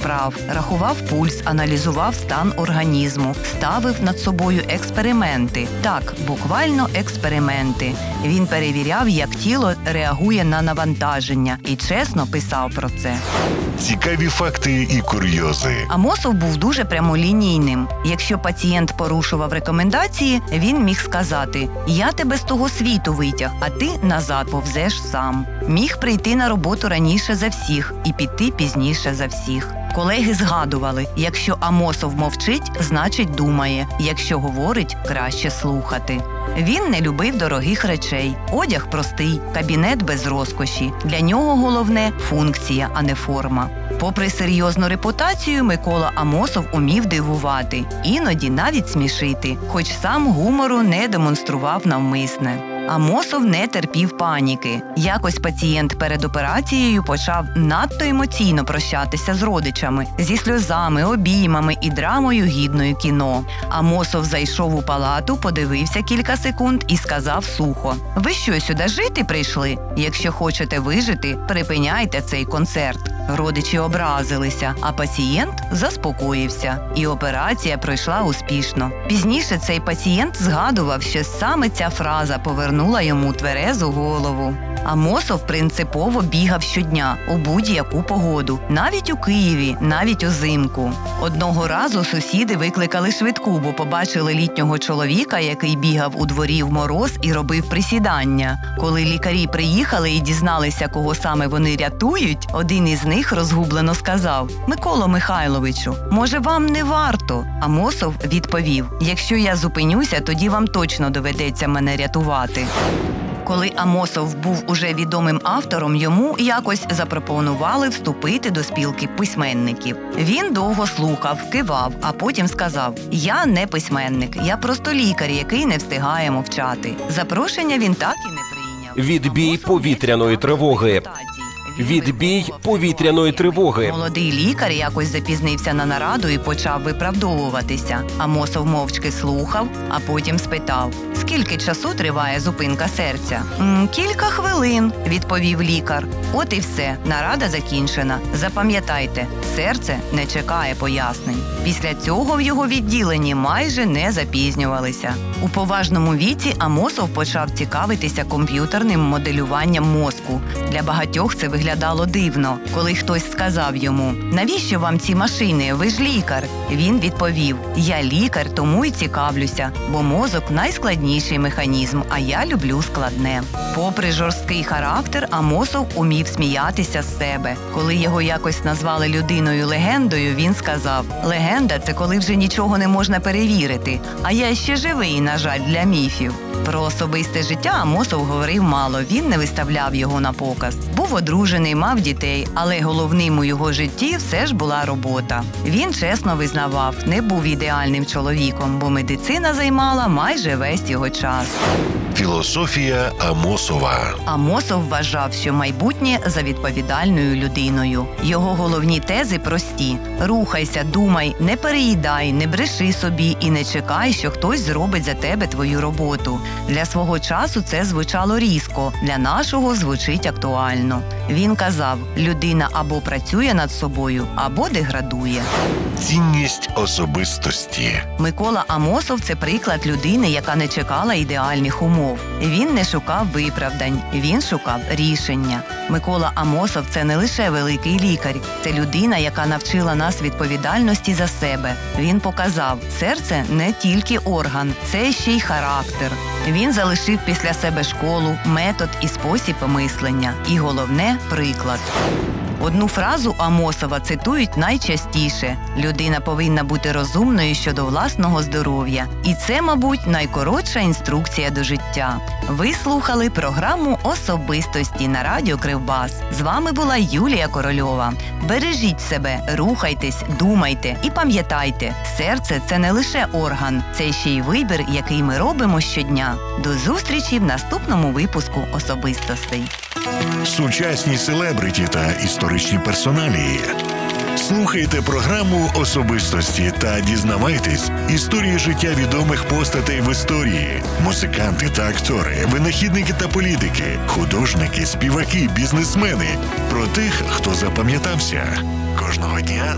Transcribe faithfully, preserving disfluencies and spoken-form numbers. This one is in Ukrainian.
вправ, рахував пульс, аналізував стан організму, ставив над собою експерименти. Так, буквально експерименти. Він перевіряв, як тіло реагує на навантаження і чесно писав про це. Цікаві факти і курйози. Амосов був дуже прямолінійним. Якщо пацієнт порушував рекомендації, він міг сказати: «Я тебе з того світу витяг, а ти назад повзеш сам». Міг прийти на роботу раніше за всіх і піти пізніше за всіх. Колеги згадували, якщо Амосов мовчить, значить думає, якщо говорить, краще слухати. Він не любив дорогих речей, одяг простий, кабінет без розкоші. Для нього головне – функція, а не форма. Попри серйозну репутацію, Микола Амосов умів дивувати, іноді навіть смішити, хоч сам гумору не демонстрував навмисне. Амосов не терпів паніки. Якось пацієнт перед операцією почав надто емоційно прощатися з родичами, зі сльозами, обіймами і драмою гідною кіно. Амосов зайшов у палату, подивився кілька секунд і сказав сухо: «Ви що, сюди жити прийшли? Якщо хочете вижити, припиняйте цей концерт». Родичі образилися, а пацієнт заспокоївся. І операція пройшла успішно. Пізніше цей пацієнт згадував, що саме ця фраза повернула йому тверезу голову. Амосов принципово бігав щодня, у будь-яку погоду. Навіть у Києві, навіть узимку. Одного разу сусіди викликали швидку, бо побачили літнього чоловіка, який бігав у дворі в мороз і робив присідання. Коли лікарі приїхали і дізналися, кого саме вони рятують, один із них розгублено сказав: «Миколо Михайловичу, може вам не варто?» Амосов відповів: «Якщо я зупинюся, тоді вам точно доведеться мене рятувати». Коли Амосов був уже відомим автором, йому якось запропонували вступити до спілки письменників. Він довго слухав, кивав, а потім сказав: «Я не письменник, я просто лікар, який не встигає мовчати». Запрошення він так і не прийняв. Відбій повітряної тривоги. Відбій повітряної тривоги. Молодий лікар якось запізнився на нараду і почав виправдовуватися. Амосов мовчки слухав, а потім спитав: «Скільки часу триває зупинка серця?» «М, «Кілька хвилин», – відповів лікар. От і все, нарада закінчена. Запам'ятайте, серце не чекає пояснень. Після цього в його відділенні майже не запізнювалися. У поважному віці Амосов почав цікавитися комп'ютерним моделюванням мозку. Для багатьох це виглядало дивно, коли хтось сказав йому: «Навіщо вам ці машини? Ви ж лікар». Він відповів: «Я лікар, тому й цікавлюся, бо мозок – найскладніший механізм, а я люблю складне». Попри жорсткий характер, Амосов умів сміятися з себе. Коли його якось назвали людиною-легендою, він сказав: «Легенда – це коли вже нічого не можна перевірити, а я ще живий, на жаль, для міфів». Про особисте життя Амосов говорив мало, він не виставляв його на показ. Був одружений, мав дітей, але головним у його житті все ж була робота. Він чесно визнавав, не був ідеальним чоловіком, бо медицина займала майже весь його час. Філософія Амосова. Амосов вважав, що майбутнє за відповідальною людиною. Його головні тези прості: рухайся, думай, не переїдай, не бреши собі і не чекай, що хтось зробить за тебе твою роботу. Для свого часу це звучало різко, для нашого звучить актуально. Він казав: людина або працює над собою, або деградує. Цінність особистості. Микола Амосов – це приклад людини, яка не чекала ідеальних умов. Він не шукав виправдань, він шукав рішення. Микола Амосов – це не лише великий лікар, це людина, яка навчила нас відповідальності за себе. Він показав, серце не тільки орган, це ще й характер. Він залишив після себе школу, метод і спосіб мислення. І головне – приклад. Одну фразу Амосова цитують найчастіше: «Людина повинна бути розумною щодо власного здоров'я». І це, мабуть, найкоротша інструкція до життя. Ви слухали програму «Особистості» на радіо Кривбас. З вами була Юлія Корольова. Бережіть себе, рухайтесь, думайте і пам'ятайте, серце – це не лише орган, це ще й вибір, який ми робимо щодня. До зустрічі в наступному випуску «Особистостей». Сучасні селебриті та історичні персоналії. Слухайте програму «Особистості» та дізнавайтесь історії життя відомих постатей в історії. Музиканти та актори, винахідники та політики, художники, співаки, бізнесмени. Про тих, хто запам'ятався. Кожного дня